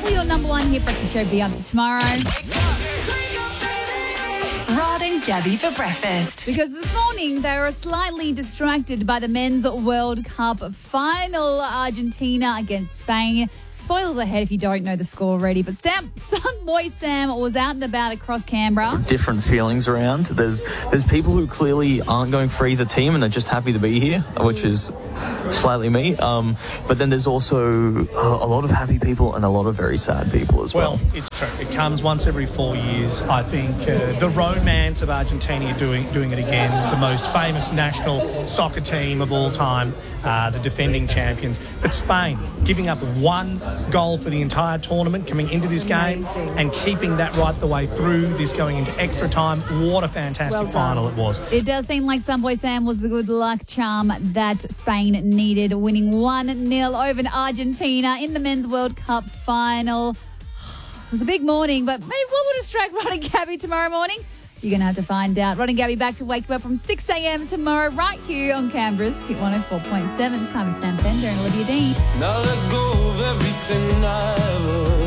will your number one hit breakfast show be up to tomorrow? Rod and Gabby for breakfast. Because this morning they were slightly distracted by the Men's World Cup final, Argentina against Spain. Spoilers ahead if you don't know the score already. But son boy Sam was out and about across Canberra. Different feelings around. There's people who clearly aren't going for either team and are just happy to be here, which is slightly me. But then there's also a lot of happy people and a lot of very sad people as well. Well, it's true. It comes once every 4 years. I think the romance of Argentina doing it again, the most famous national soccer team of all time, the defending champions. But Spain giving up one goal for the entire tournament coming into this game and keeping that right the way through this going into extra time. What a fantastic final it was. It does seem like son boy Sam was the good luck charm that Spain needed, winning 1-0 over Argentina in the Men's World Cup final. It was a big morning, but maybe what will distract Rod and Gabby tomorrow morning? You're going to have to find out. Rod and Gabby back to wake you up from 6 a.m. tomorrow right here on Canberra's Hit 104.7. It's time for Sam Fender and Olivia Dean. Now let go of everything I ever